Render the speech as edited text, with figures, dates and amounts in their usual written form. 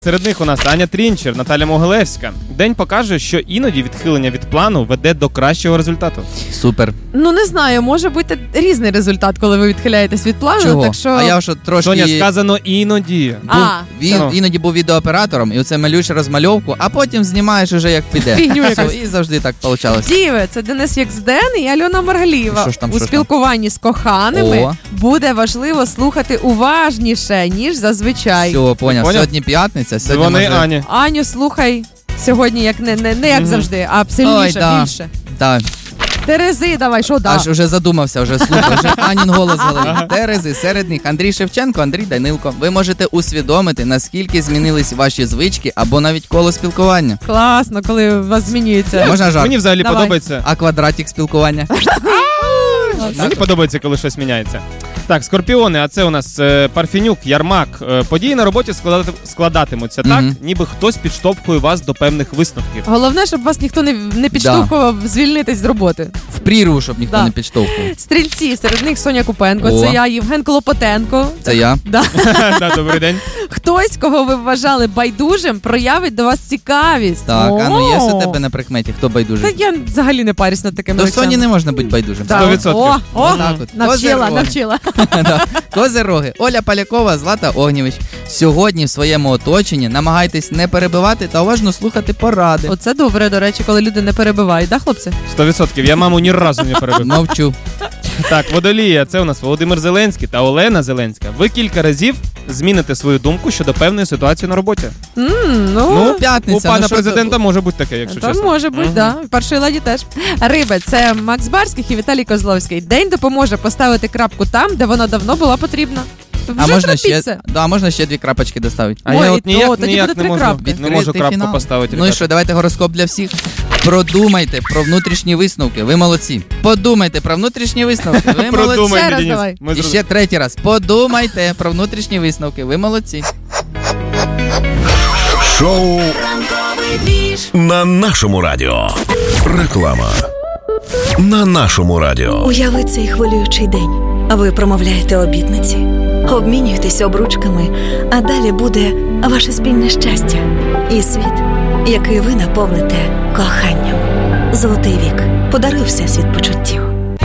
Серед них у нас Аня Трінчер, Наталя Могилевська. День покаже, що іноді відхилення від плану веде до кращого результату. Супер. Ну, не знаю, може бути різний результат, коли ви відхиляєтесь від плану. Чого? Так що... А я вже трошки... Соня, сказано іноді. Іноді був відеооператором, і оце малюєш розмальовку, а потім знімаєш уже як піде. Фігню якусь. І завжди так вийшло. Діви, це Денис Єксден і Альона Маргалієва. У спілкуванні з коханими буде важливо слухати уважніше, ніж зазвичай. Все, поняв. Сьогодні п'ятниця. Дзвони Ані. Аню, слухай сьогодні як не як завжди, а сильніше, більше. Так. Терези, давай, що да? Аж уже задумався, вже слухав, вже Анін голос в голові. Терези, серед них Андрій Шевченко, Андрій Данилко. Ви можете усвідомити, наскільки змінились ваші звички або навіть коло спілкування. Класно, коли у вас змінюється. Можна жарт? Мені взагалі подобається. А квадратик спілкування? Мені подобається, коли щось міняється. Так, Скорпіони, а це у нас Парфенюк, Ярмак. Події на роботі складатимуться так, ніби хтось підштовхує вас до певних висновків. Головне, щоб вас ніхто не підштовхував звільнитись з роботи. В прірву, щоб ніхто не підштовхував. Стрільці, серед них Соня Купенко, це я, Євген Клопотенко. Це я. Добрий день. Хтось, кого ви вважали байдужим, проявить до вас цікавість. Так, а ну є у тебе на прикметі, хто байдужий? Та я взагалі не парюсь над такими речами. До Соні не можна бути байдужим. 100%. Навчила. Козироги. Оля Полякова, Злата Огнєвич. Сьогодні в своєму оточенні намагайтесь не перебивати та уважно слухати поради. Оце добре, до речі, коли люди не перебивають, да, хлопці? 100%. Я маму ні разу не перебив. Мовчу. Так, Водолія, це у нас Володимир Зеленський та Олена Зеленська. Ви кілька разів зміните свою думку щодо певної ситуації на роботі. П'ятниця. У пана президента може бути таке, якщо чесно. Може бути, да. Першої ладі теж. Риби, це Макс Барських і Віталій Козловський. День допоможе поставити крапку там, де вона давно була потрібна. А можна ще 2 крапочки доставити? А я от ніяк не можу крапку поставити. Ну і що, давайте гороскоп для всіх. Продумайте про внутрішні висновки. Ви молодці. Подумайте про внутрішні висновки. Ви молодці. Ще раз давай. І ще 3-й раз. Подумайте про внутрішні висновки. Ви молодці. Шоу на нашому радіо. Реклама на нашому радіо. Уяви цей хвилюючий день. Ви промовляєте обітниці, обмінюєтесь обручками, а далі буде ваше спільне щастя і світ, який ви наповните коханням. Золотий вік. Подаруй всесвіт почуттів.